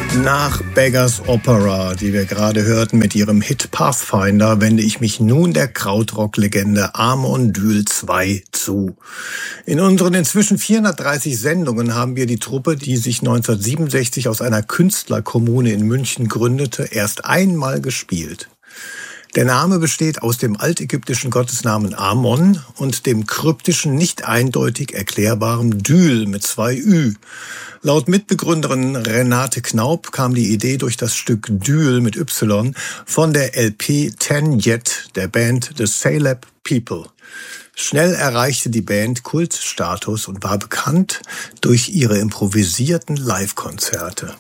Nach Beggars Opera, die wir gerade hörten mit ihrem Hit Pathfinder, wende ich mich nun der Krautrock-Legende Amon Düül II zu. In unseren inzwischen 430 Sendungen haben wir die Truppe, die sich 1967 aus einer Künstlerkommune in München gründete, erst einmal gespielt. Der Name besteht aus dem altägyptischen Gottesnamen Amon und dem kryptischen, nicht eindeutig erklärbaren Düül mit 2 Ü. Laut Mitbegründerin Renate Knaup kam die Idee durch das Stück Düül mit Y von der LP Ten Yet der Band The Celeb People. Schnell erreichte die Band Kultstatus und war bekannt durch ihre improvisierten Live-Konzerte.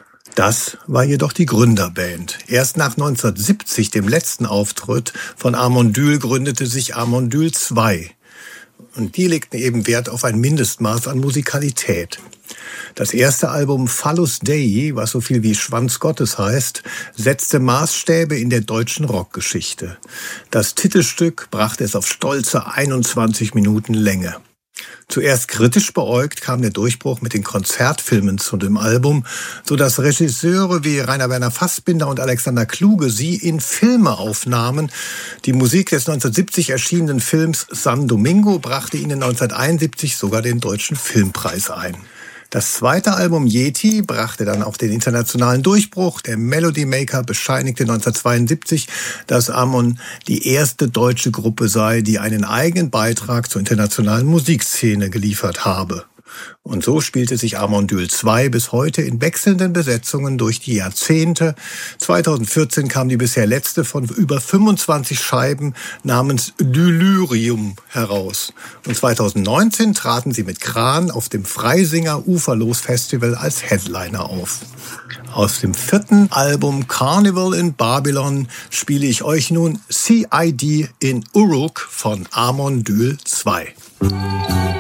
Das war jedoch die Gründerband. Erst nach 1970, dem letzten Auftritt von Amon Düül, gründete sich Amon Düül II. Und die legten eben Wert auf ein Mindestmaß an Musikalität. Das erste Album Phallus Dei, was so viel wie Schwanz Gottes heißt, setzte Maßstäbe in der deutschen Rockgeschichte. Das Titelstück brachte es auf stolze 21 Minuten Länge. Zuerst kritisch beäugt kam der Durchbruch mit den Konzertfilmen zu dem Album, so dass Regisseure wie Rainer Werner Fassbinder und Alexander Kluge sie in Filme aufnahmen. Die Musik des 1970 erschienenen Films San Domingo brachte ihnen 1971 sogar den Deutschen Filmpreis ein. Das zweite Album Yeti brachte dann auch den internationalen Durchbruch. Der Melody Maker bescheinigte 1972, dass Amon die erste deutsche Gruppe sei, die einen eigenen Beitrag zur internationalen Musikszene geliefert habe. Und so spielte sich Amon Düül II bis heute in wechselnden Besetzungen durch die Jahrzehnte. 2014 kam die bisher letzte von über 25 Scheiben namens Dülyrium heraus. Und 2019 traten sie mit Kran auf dem Freisinger Uferlos Festival als Headliner auf. Aus dem 4. Album Carnival in Babylon spiele ich euch nun CID in Uruk von Amon Düül II.